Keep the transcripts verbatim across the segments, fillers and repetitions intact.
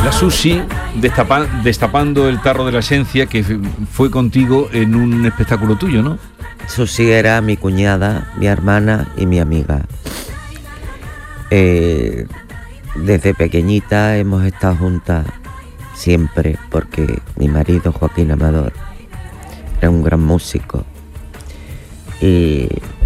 La Susi, destapa, destapando el tarro de la esencia, que fue contigo en un espectáculo tuyo, ¿no? Susi era mi cuñada, mi hermana y mi amiga. Eh, desde pequeñita hemos estado juntas siempre, porque mi marido, Joaquín Amador, era un gran músico. Y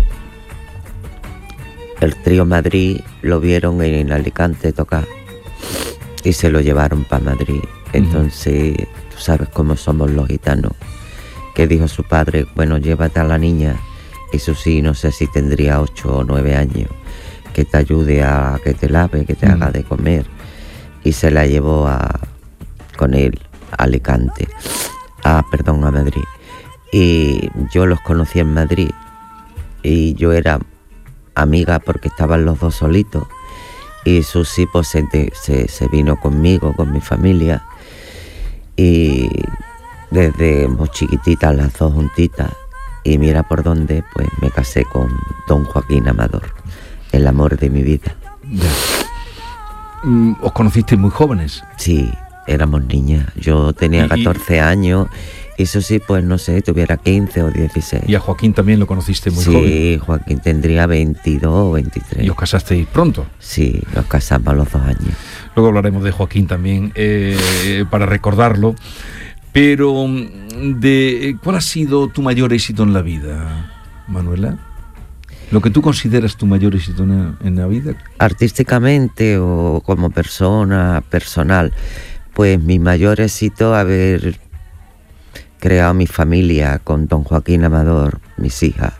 el Trío Madrid lo vieron en Alicante tocar y se lo llevaron para Madrid. Entonces, tú sabes cómo somos los gitanos, que dijo su padre, bueno, llévate a la niña, y Susi no sé si tendría ocho o nueve años, que te ayude a que te lave, que te haga de comer, y se la llevó a con él a Alicante, a, perdón, a Madrid. Y yo los conocí en Madrid, y yo era amiga porque estaban los dos solitos, y Susi pues se, se, se vino conmigo, con mi familia, y desde muy chiquititas las dos juntitas, y mira por dónde, pues me casé con don Joaquín Amador, el amor de mi vida. Ya. ¿Os conocisteis muy jóvenes? Sí, éramos niñas. Yo tenía catorce años, y Susi, pues no sé, tuviera quince o dieciséis. ¿Y a Joaquín también lo conociste muy sí, joven? Sí, Joaquín tendría veintidós o veintitrés. ¿Y os casasteis pronto? Sí, nos casamos a los dos años. Luego hablaremos de Joaquín también, eh, para recordarlo. Pero, de, ¿cuál ha sido tu mayor éxito en la vida, Manuela? ¿Lo que tú consideras tu mayor éxito en, en la vida? Artísticamente o como persona, personal, pues mi mayor éxito haber creado mi familia con don Joaquín Amador, mis hijas.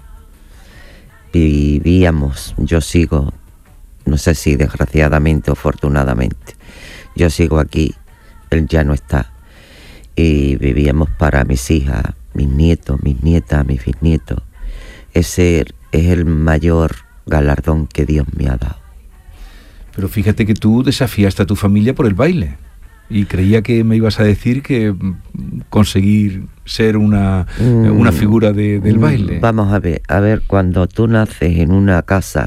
Vivíamos, yo sigo, no sé si desgraciadamente o afortunadamente, yo sigo aquí, él ya no está. Y vivíamos para mis hijas, mis nietos, mis nietas, mis bisnietos. Ese es el mayor galardón que Dios me ha dado. Pero fíjate que tú desafiaste a tu familia por el baile. Y creía que me ibas a decir que conseguir ser una, mm, una figura de, del baile. Vamos a ver, a ver, cuando tú naces en una casa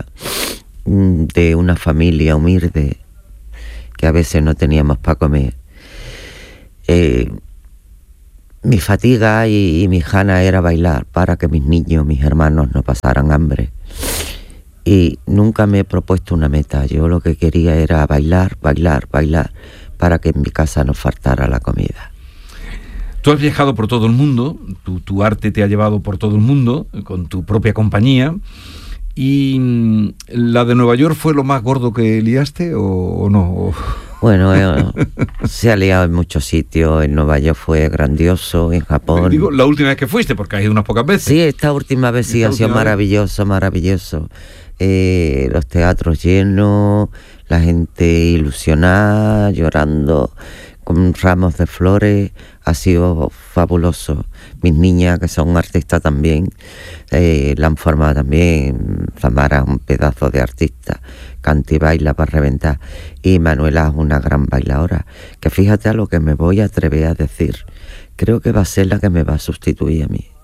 de una familia humilde, que a veces no teníamos para comer, eh, mi fatiga y, y mi gana era bailar para que mis niños, mis hermanos no pasaran hambre. Y nunca me he propuesto una meta. Yo lo que quería era bailar, bailar, bailar, para que en mi casa no faltara la comida. Tú has viajado por todo el mundo, tu, tu arte te ha llevado por todo el mundo, con tu propia compañía. ¿Y la de Nueva York fue lo más gordo que liaste o, o no? Bueno, eh, se ha liado en muchos sitios. En Nueva York fue grandioso, en Japón. Digo, la última vez que fuiste, porque has ido unas pocas veces. Sí, esta última vez sí ha sido maravilloso, vez. maravilloso. Eh, los teatros llenos, la gente ilusionada, llorando, con ramos de flores. Ha sido fabuloso. Mis niñas, que son artistas también, eh, la han formado también. Zamara es un pedazo de artista, canta y baila para reventar. Y Manuela es una gran bailadora, que fíjate a lo que me voy a atrever a decir. Creo que va a ser la que me va a sustituir a mí.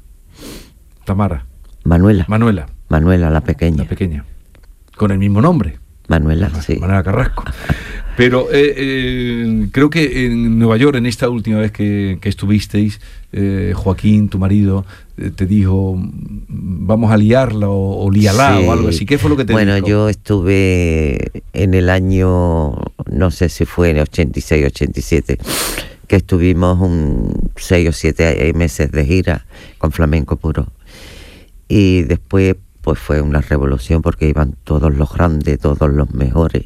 Tamara. Manuela. Manuela. Manuela, la pequeña. La pequeña. Con el mismo nombre. Manuela, Manuela, sí. Manuela Carrasco. Pero eh, eh, creo que en Nueva York, en esta última vez que, que estuvisteis, eh, Joaquín, tu marido, eh, te dijo, vamos a liarla o, o líala, sí, o algo así. ¿Qué fue lo que te bueno, dijo? Bueno, yo estuve en el año, no sé si fue en el ochenta y seis, ochenta y siete, que estuvimos un seis o siete meses de gira con flamenco puro. Y después pues fue una revolución porque iban todos los grandes, todos los mejores.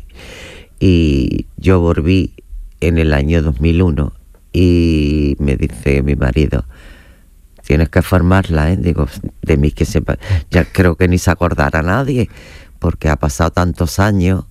Y yo volví en el año dos mil uno y me dice mi marido, tienes que formarla, ¿eh? Digo, de mí que sepa, ya creo que ni se acordará nadie porque ha pasado tantos años.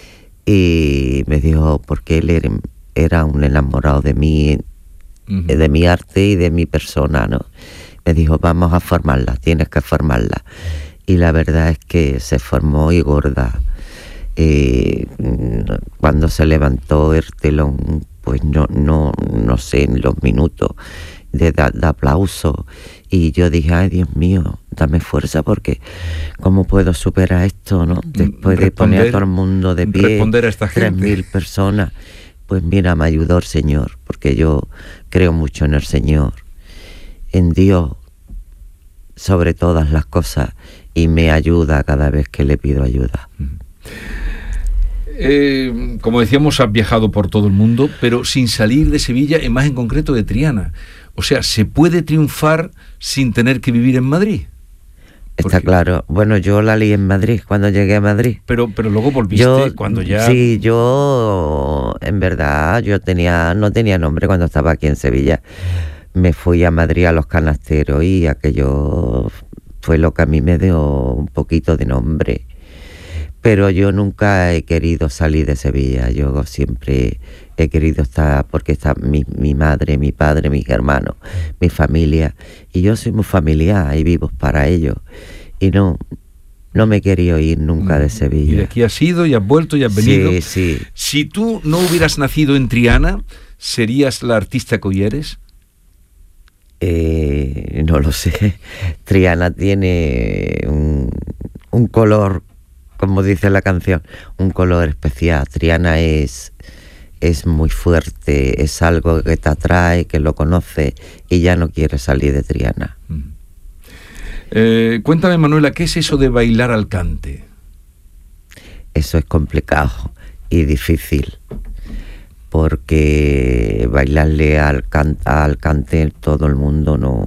Y me dijo, porque él era, era un enamorado de mí, uh-huh. de mi arte y de mi persona, ¿no? Me dijo, vamos a formarla, tienes que formarla. Y la verdad es que se formó y gorda. Eh, cuando se levantó el telón, pues no, no, no sé, en los minutos de, de, de aplauso. Y yo dije, ay, Dios mío, dame fuerza porque ¿cómo puedo superar esto, no? Después responder, de poner a todo el mundo de pie, responder a esta gente. tres mil personas. Pues mira, me ayudó el Señor, porque yo creo mucho en el Señor, en Dios, sobre todas las cosas, y me ayuda cada vez que le pido ayuda. Eh, como decíamos, has viajado por todo el mundo, pero sin salir de Sevilla, y más en concreto de Triana. O sea, ¿se puede triunfar sin tener que vivir en Madrid? Está Porque... claro. Bueno, yo la leí en Madrid, cuando llegué a Madrid. Pero, pero luego volviste yo, cuando ya... Sí, yo, en verdad, yo tenía no tenía nombre cuando estaba aquí en Sevilla. Me fui a Madrid a Los Canasteros y aquello fue lo que a mí me dio un poquito de nombre. Pero yo nunca he querido salir de Sevilla. Yo siempre he querido estar, porque está mi, mi madre, mi padre, mis hermanos, mi familia. Y yo soy muy familiar y vivo para ellos. Y no, no me he querido ir nunca de Sevilla. Y de aquí has ido y has vuelto y has venido. Sí, sí. Si tú no hubieras nacido en Triana, ¿serías la artista que hoy eres? Eh, no lo sé. Triana tiene un, un color, como dice la canción, un color especial. Triana es, es muy fuerte, es algo que te atrae, que lo conoces y ya no quieres salir de Triana. Mm. Eh, cuéntame, Manuela, ¿qué es eso de bailar al cante? Eso es complicado y difícil, porque bailarle al, can, al cante todo el mundo no,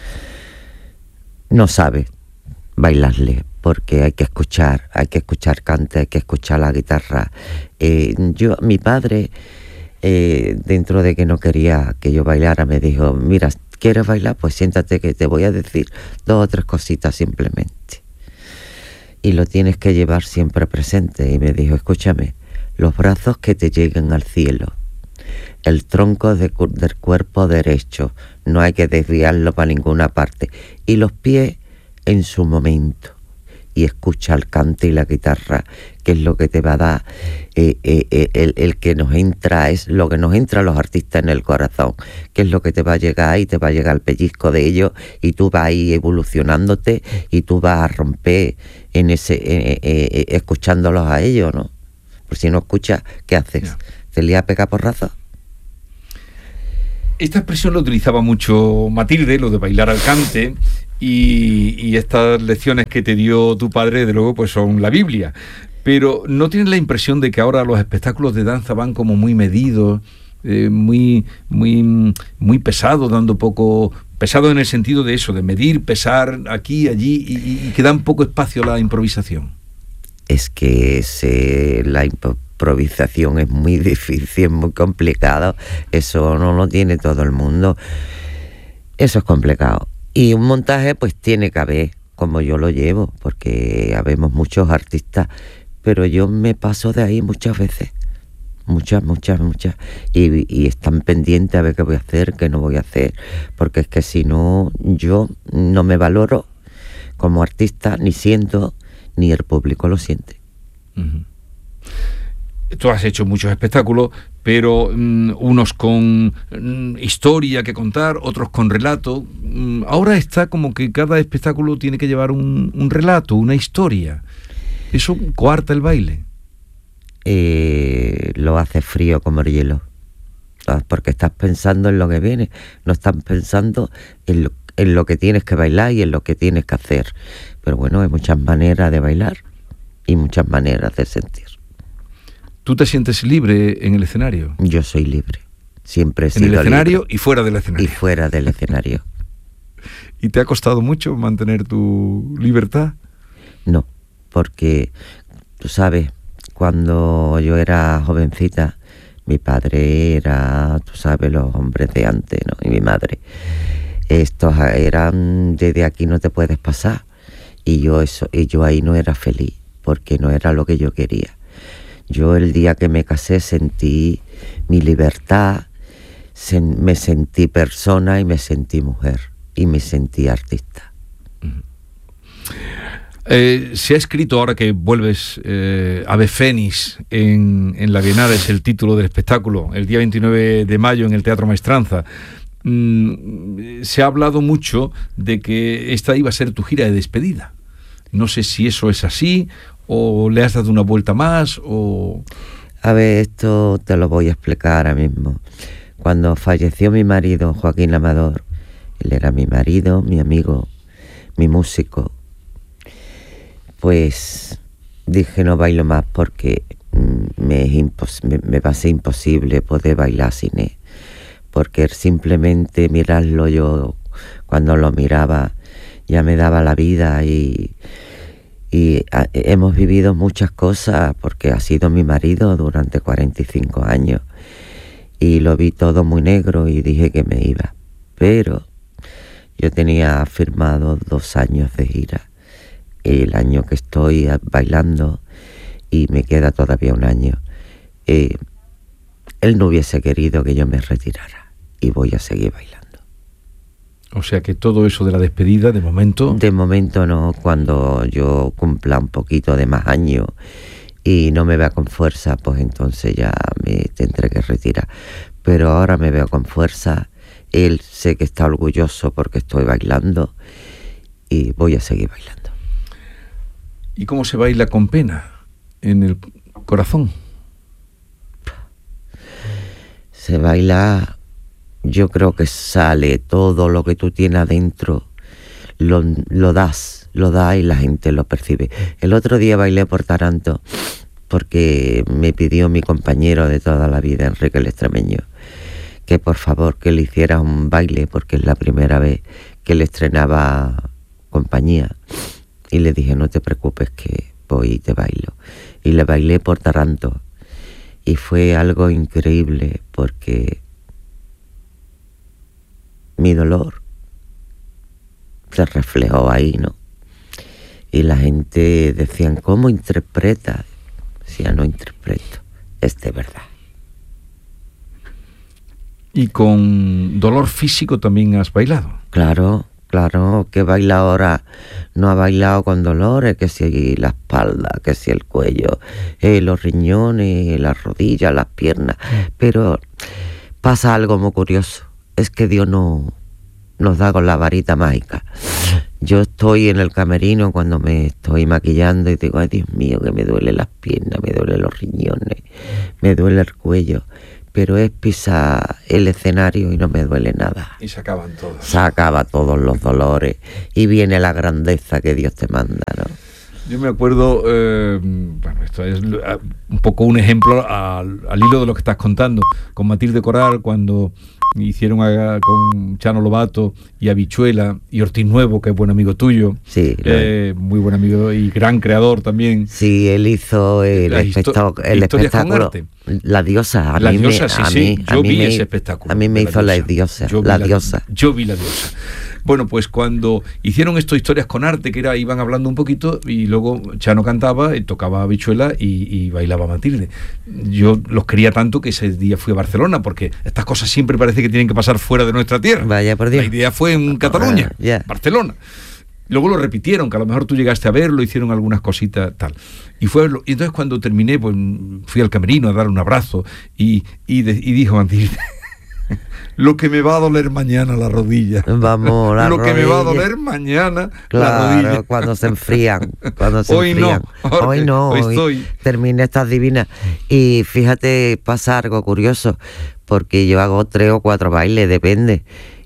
no sabe bailarle, porque hay que escuchar, hay que escuchar cante, hay que escuchar la guitarra. Eh, yo, mi padre, eh, dentro de que no quería que yo bailara, me dijo, mira, ¿quieres bailar? Pues siéntate que te voy a decir dos o tres cositas simplemente. Y lo tienes que llevar siempre presente. Y me dijo, escúchame, los brazos que te lleguen al cielo, el tronco de, del cuerpo derecho, no hay que desviarlo para ninguna parte, y los pies en su momento, y escucha el cante y la guitarra, que es lo que te va a dar, eh, eh, eh, el, el que nos entra, es lo que nos entra a los artistas en el corazón, que es lo que te va a llegar y te va a llegar el pellizco de ellos, y tú vas a ir evolucionándote y tú vas a romper en ese eh, eh, eh, escuchándolos a ellos, ¿no? Pues si no escuchas, ¿qué haces? Yeah. ¿Te lías a pegar porrazos? Esta expresión la utilizaba mucho Matilde, lo de bailar al cante, y, y estas lecciones que te dio tu padre, de luego, pues son la Biblia. Pero ¿no tienes la impresión de que ahora los espectáculos de danza van como muy medidos, eh, muy, muy, muy pesados, dando poco... pesado en el sentido de eso, de medir, pesar aquí, allí, y, y que dan poco espacio a la improvisación? Es que se, la improvisación es muy difícil, es muy complicado. Eso no lo tiene todo el mundo. Eso es complicado. Y un montaje pues tiene que haber, como yo lo llevo, porque habemos muchos artistas, pero yo me paso de ahí muchas veces. Muchas, muchas, muchas. Y, y están pendientes a ver qué voy a hacer, qué no voy a hacer. Porque es que si no, yo no me valoro como artista, ni siento, ni el público lo siente. Uh-huh. Tú has hecho muchos espectáculos, pero um, unos con um, historia que contar, otros con relato. Um, ahora está como que cada espectáculo tiene que llevar un, un relato, una historia. ¿Eso coarta el baile? Eh, lo hace frío como el hielo, porque estás pensando en lo que viene, no estás pensando en lo, en lo que tienes que bailar y en lo que tienes que hacer. Pero bueno, hay muchas maneras de bailar y muchas maneras de sentir. ¿Tú te sientes libre en el escenario? Yo soy libre, siempre he sido libre. ¿En el escenario libre. y fuera del escenario? Y fuera del escenario. ¿Y te ha costado mucho mantener tu libertad? No, porque tú sabes, cuando yo era jovencita, mi padre era, tú sabes, los hombres de antes, ¿no? Y mi madre. Estos eran, desde aquí no te puedes pasar. Y yo eso, y yo ahí no era feliz, porque no era lo que yo quería. Yo el día que me casé sentí mi libertad, sen, me sentí persona y me sentí mujer. Y me sentí artista. Uh-huh. Eh, se ha escrito, ahora que vuelves, eh, Ave Fénix en, en la Bienal, es el título del espectáculo, el día veintinueve de mayo en el Teatro Maestranza. Mm, se ha hablado mucho de que esta iba a ser tu gira de despedida. No sé si eso es así, o le has dado una vuelta más, o... A ver, esto te lo voy a explicar ahora mismo. Cuando falleció mi marido, Joaquín Amador, él era mi marido, mi amigo, mi músico, pues dije no bailo más porque me, es impos- me, me va a ser imposible poder bailar sin él. Porque simplemente mirarlo yo, cuando lo miraba, ya me daba la vida y, y a, hemos vivido muchas cosas porque ha sido mi marido durante cuarenta y cinco años y lo vi todo muy negro y dije que me iba. Pero yo tenía firmado dos años de gira, el año que estoy bailando y me queda todavía un año. Eh, él no hubiese querido que yo me retirara. Y voy a seguir bailando. O sea que todo eso de la despedida, de momento... De momento no, cuando yo cumpla un poquito de más años y no me vea con fuerza, pues entonces ya me tendré que retirar. Pero ahora me veo con fuerza, él sé que está orgulloso porque estoy bailando y voy a seguir bailando. ¿Y cómo se baila con pena en el corazón? Se baila... Yo creo que sale todo lo que tú tienes adentro, lo, lo das, lo das y la gente lo percibe. El otro día bailé por Taranto porque me pidió mi compañero de toda la vida, Enrique el Extremeño, que por favor que le hiciera un baile porque es la primera vez que le estrenaba compañía. Y le dije, no te preocupes que voy y te bailo. Y le bailé por Taranto y fue algo increíble porque... mi dolor se reflejó ahí, ¿no? Y la gente decían, ¿cómo interpreta? Decía, no interpreto, es de verdad. ¿Y con dolor físico también has bailado? Claro, claro, que baila ahora, no ha bailado con dolores, que si la espalda, que si el cuello, eh, los riñones, las rodillas, las piernas, pero pasa algo muy curioso. Es que Dios no nos da con la varita mágica. Yo estoy en el camerino cuando me estoy maquillando y digo, ay Dios mío, que me duele las piernas, me duele los riñones, me duele el cuello, pero es pisar el escenario y no me duele nada. Y se acaban todos. Se acaba todos los dolores y viene la grandeza que Dios te manda, ¿no? Yo me acuerdo, eh, bueno, esto es un poco un ejemplo al, al hilo de lo que estás contando, con Matilde Coral, cuando hicieron a, con Chano Lobato y Habichuela y Ortiz Nuevo, que es buen amigo tuyo, sí, eh, muy buen amigo y gran creador también. Sí, él hizo el, espectá- el espectáculo La Diosa. A la mí diosa, me, sí, a sí, mí, yo a mí vi me, ese espectáculo. A mí me hizo la diosa, yo la, la diosa. Yo vi la diosa. Bueno, pues cuando hicieron esto, Historias con Arte, que era, iban hablando un poquito y luego Chano cantaba, y tocaba Habichuela y, y bailaba Matilde. Yo los quería tanto que ese día fui a Barcelona, porque estas cosas siempre parece que tienen que pasar fuera de nuestra tierra. Vaya por Dios. La idea fue en Cataluña, ah, yeah. Barcelona. Luego lo repitieron, que a lo mejor tú llegaste a verlo, hicieron algunas cositas, tal. Y fue verlo. Y entonces cuando terminé, pues fui al camerino a dar un abrazo y, y, de, y dijo Matilde, lo que me va a doler mañana la rodilla. Vamos, la Lo rodilla. que me va a doler mañana claro, la rodilla. cuando se enfrían. Cuando se hoy, enfrían. No, hoy no, hoy hoy estoy. Terminé estas divinas. Y fíjate, pasa algo curioso, porque yo hago tres o cuatro bailes, depende.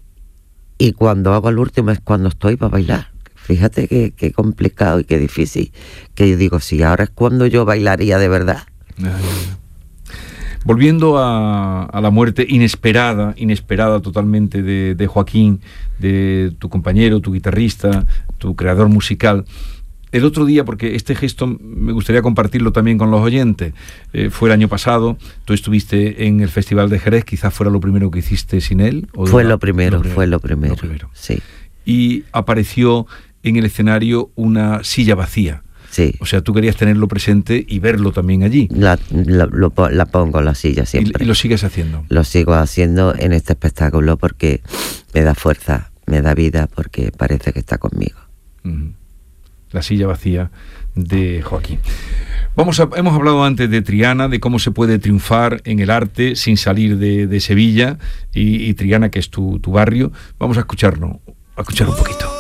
Y cuando hago el último es cuando estoy para bailar. Fíjate qué, qué complicado y qué difícil. Que yo digo, si ahora es cuando yo bailaría de verdad. Ay, ay. Volviendo a, a la muerte inesperada, inesperada totalmente de, de Joaquín, de tu compañero, tu guitarrista, tu creador musical. El otro día, porque este gesto me gustaría compartirlo también con los oyentes, eh, fue el año pasado, tú estuviste en el Festival de Jerez, quizás fuera lo primero que hiciste sin él. ¿O fue la, lo, primero, lo primero, fue lo primero, lo primero. Sí. Y apareció en el escenario una silla vacía. Sí. O sea, tú querías tenerlo presente y verlo también allí. La, la, lo, la pongo en la silla siempre. Y, y lo sigues haciendo. Lo sigo haciendo en este espectáculo porque me da fuerza, me da vida, porque parece que está conmigo. Uh-huh. La silla vacía de Joaquín. Vamos a, hemos hablado antes de Triana, de cómo se puede triunfar en el arte sin salir de, de Sevilla, y, y Triana, que es tu, tu barrio. Vamos a escucharnos, a escuchar un poquito.